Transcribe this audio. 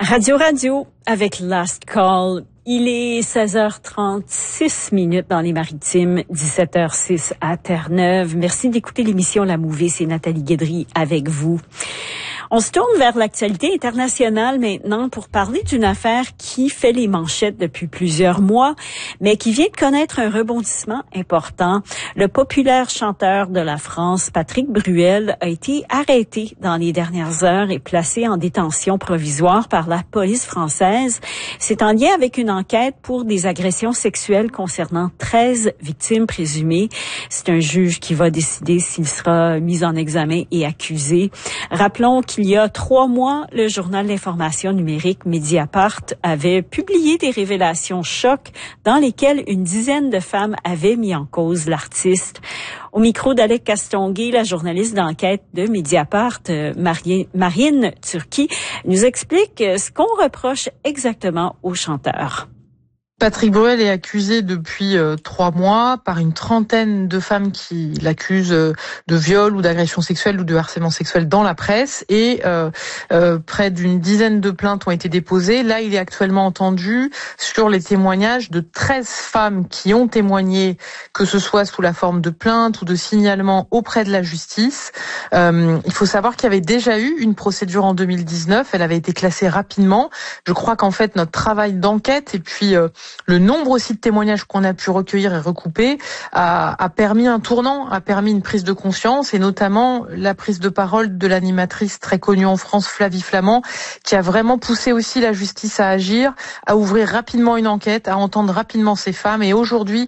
Radio avec Last Call. Il est 16h36 dans les Maritimes, 17h06 à Terre-Neuve. Merci d'écouter l'émission La Mouvée. C'est Nathalie Guédry avec vous. On se tourne vers l'actualité internationale maintenant pour parler d'une affaire qui fait les manchettes depuis plusieurs mois, mais qui vient de connaître un rebondissement important. Le populaire chanteur de la France, Patrick Bruel, a été arrêté dans les dernières heures et placé en détention provisoire par la police française. C'est en lien avec une enquête pour des agressions sexuelles concernant 13 victimes présumées. C'est un juge qui va décider s'il sera mis en examen et accusé. Rappelons qu'il y a 3 mois, le journal d'information numérique Mediapart avait publié des révélations chocs dans lesquelles une dizaine de femmes avaient mis en cause l'artiste. Au micro d'Alec Castonguay, la journaliste d'enquête de Mediapart, Marine Turki, nous explique ce qu'on reproche exactement au chanteur. Patrick Bruel est accusé depuis 3 mois par une trentaine de femmes qui l'accusent de viol ou d'agression sexuelle ou de harcèlement sexuel dans la presse et près d'une dizaine de plaintes ont été déposées. Là, il est actuellement entendu sur les témoignages de 13 femmes qui ont témoigné, que ce soit sous la forme de plaintes ou de signalements auprès de la justice. Il faut savoir qu'il y avait déjà eu une procédure en 2019. Elle avait été classée rapidement. Je crois qu'en fait, notre travail d'enquête et puis le nombre aussi de témoignages qu'on a pu recueillir et recouper a permis un tournant, a permis une prise de conscience et notamment la prise de parole de l'animatrice très connue en France, Flavie Flament, qui a vraiment poussé aussi la justice à agir, à ouvrir rapidement une enquête, à entendre rapidement ces femmes. Et aujourd'hui,